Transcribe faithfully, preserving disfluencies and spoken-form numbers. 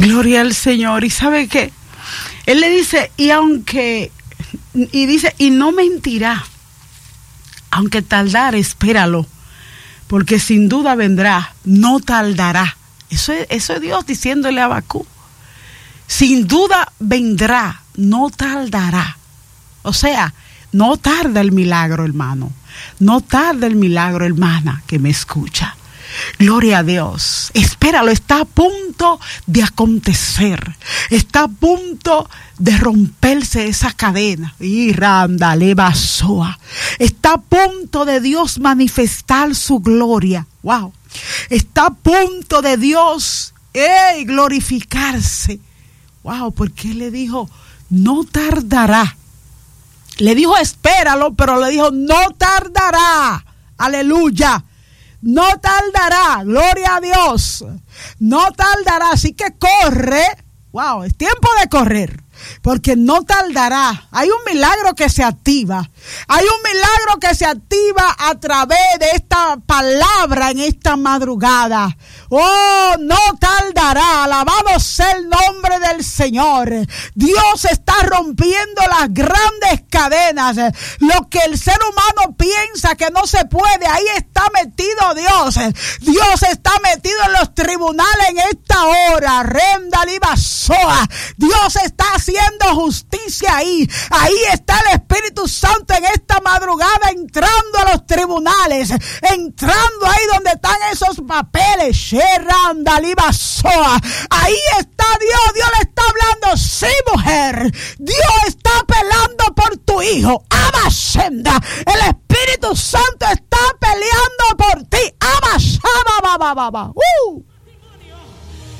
Gloria al Señor. ¿Y sabe qué? Él le dice, y aunque, y dice, y no mentirá, aunque tardar, espéralo, porque sin duda vendrá, no tardará. Eso es, eso es Dios diciéndole a Habacuc. Sin duda vendrá, no tardará. O sea, no tarda el milagro, hermano. No tarda el milagro, hermana, que me escucha. Gloria a Dios. Espéralo, está a punto de acontecer. Está a punto de romperse esa cadena. Y randa, leva soa. Está a punto de Dios manifestar su gloria. Wow. Está a punto de Dios eh, glorificarse. Wow, porque Él le dijo, no tardará. Le dijo, espéralo, pero le dijo, no tardará. Aleluya. No tardará, gloria a Dios, no tardará, así que corre, wow, es tiempo de correr, porque no tardará. Hay un milagro que se activa, hay un milagro que se activa a través de esta palabra en esta madrugada. Oh, no tardará, alabado sea el nombre del Señor. Dios está rompiendo las grandes cadenas. Lo que el ser humano piensa que no se puede, ahí está metido Dios. Dios está metido en los tribunales en esta hora. Renda libasoa. Dios está haciendo justicia ahí. Ahí está el Espíritu Santo en esta madrugada entrando a los tribunales, entrando ahí donde están esos papeles. Ahí está Dios, Dios le está hablando. Sí, mujer, Dios está pelando por tu hijo. Abashenda, el Espíritu Santo está peleando por ti. Abashaba, uh.